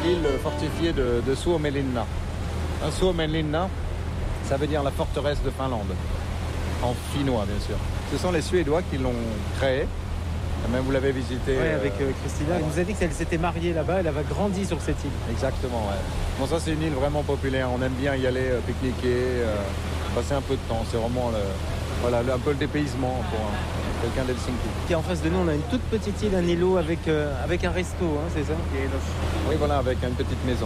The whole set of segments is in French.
l'île fortifiée de Suomenlinna. Suomenlinna, ça veut dire la forteresse de Finlande, en finnois bien sûr. Ce sont les Suédois qui l'ont créée. Même vous l'avez visité. Oui, avec Christina. Elle nous a dit qu'elle s'était mariée là-bas, elle avait grandi sur cette île. Exactement, ouais. Bon, ça, c'est une île vraiment populaire. On aime bien y aller pique-niquer, passer un peu de temps. C'est vraiment un peu le dépaysement pour quelqu'un d'Helsinki. Puis en face de nous, on a une toute petite île, un îlot avec un resto, hein, c'est ça? Oui, voilà, avec une petite maison.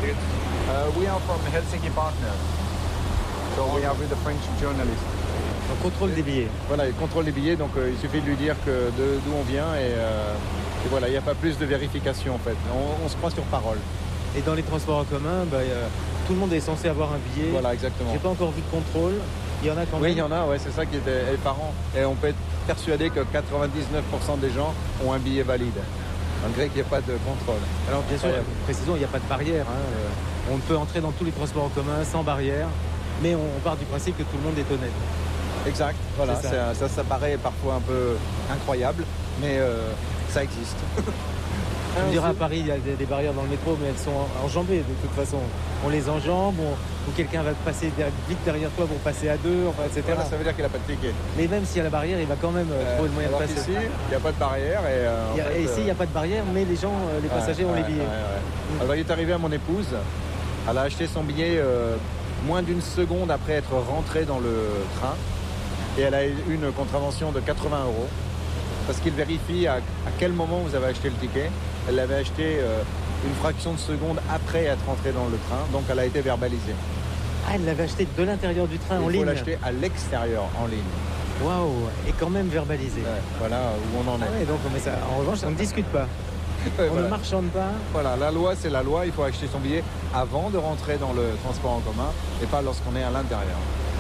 We are from Helsinki Partners. So we are with the French journalist. On contrôle des billets. Voilà, il contrôle les billets, donc il suffit de lui dire d'où on vient et voilà, il n'y a pas plus de vérification en fait. On se croit sur parole. Et dans les transports en commun, tout le monde est censé avoir un billet. Voilà, exactement. J'ai pas encore vu de contrôle. Il y en a quand même. Oui, il y en a, ouais, c'est ça qui est effarant. Et on peut être persuadé que 99% des gens ont un billet valide, malgré qu'il n'y ait pas de contrôle. Alors bien sûr, précisons, il n'y a pas de barrière. On peut entrer dans tous les transports en commun sans barrière, mais on part du principe que tout le monde est honnête. Exact, voilà, ça paraît parfois un peu incroyable, mais ça existe. Tu me diras, à Paris, il y a des barrières dans le métro, mais elles sont enjambées de toute façon. On les enjambe, ou quelqu'un va passer vite derrière toi pour passer à deux, enfin, etc. Voilà, ça veut dire qu'il n'a pas de ticket. Mais même s'il y a la barrière, il va quand même trouver le moyen de passer. Ici, il n'y a pas de barrière. Et ici, il n'y a pas de barrière, mais les passagers ont les billets. Alors, il est arrivé à mon épouse, elle a acheté son billet moins d'une seconde après être rentrée dans le train. Et elle a eu une contravention de 80 €, parce qu'il vérifie à quel moment vous avez acheté le ticket. Elle l'avait acheté une fraction de seconde après être rentrée dans le train, donc elle a été verbalisée. Ah, elle l'avait acheté de l'intérieur du train en ligne. Il faut l'acheter à l'extérieur en ligne. Waouh, et quand même verbalisé. Ouais, voilà où on en est. Ah ouais, donc, mais ça, en revanche, on ne discute pas. On ne marchande pas. Voilà, la loi, c'est la loi. Il faut acheter son billet avant de rentrer dans le transport en commun et pas lorsqu'on est à l'intérieur.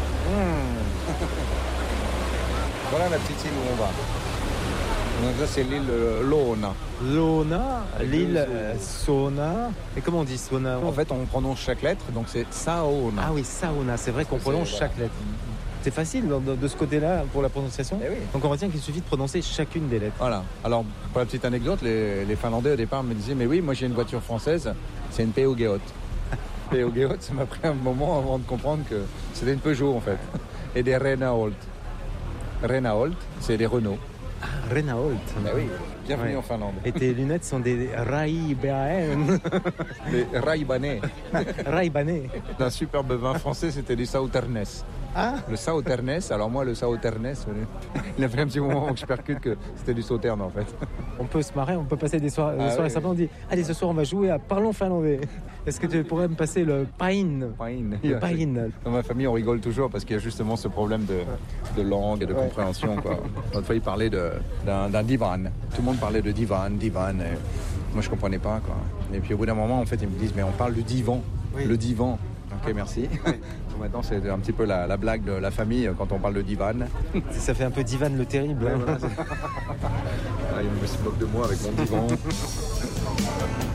Voilà la petite île où on va. Donc là, c'est l'île Loona. Loona, l'île Sauna. Et comment on dit Sauna? En fait, on prononce chaque lettre, donc c'est Sauna. Ah oui, Sauna. C'est vrai qu'on prononce chaque lettre. C'est facile de ce côté-là pour la prononciation. Oui. Donc on retient qu'il suffit de prononcer chacune des lettres. Voilà. Alors, pour la petite anecdote, les Finlandais au départ me disaient, mais oui, moi j'ai une voiture française, c'est une Peugeot. Peugeot, ça m'a pris un moment avant de comprendre que c'était une Peugeot en fait. Et des Renault. Renault, c'est des Renault. Ah, Renault. Ben oui, bienvenue en Finlande. Et tes lunettes sont des Ray-Ban. Les Ray-Banais. Ray-Banais. Un superbe vin français, c'était du Sauternes. Ah, le Sauternes, alors moi le Sauternes, il a fait un petit moment que je percute que c'était du Sauterne en fait. On peut se marrer, on peut passer des soirées sympas, on dit allez ce soir on va jouer à Parlons finlandais. Est-ce que tu pourrais me passer le pain? Le pain. Dans ma famille on rigole toujours parce qu'il y a justement ce problème de langue et de compréhension quoi. L'autre fois il parlait d'un divan, tout le monde parlait de divan, et moi je comprenais pas quoi. Et puis au bout d'un moment en fait ils me disent mais on parle du divan, le divan. Ok, merci. Maintenant, c'est un petit peu la blague de la famille quand on parle de divan. Ça fait un peu divan le terrible. Ouais, voilà, il me moque de moi avec mon divan.